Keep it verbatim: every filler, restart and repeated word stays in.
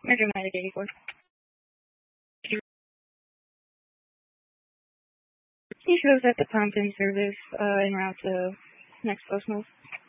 Metromatic eighty-four. He shows at the pump in service, uh, en route to next post move.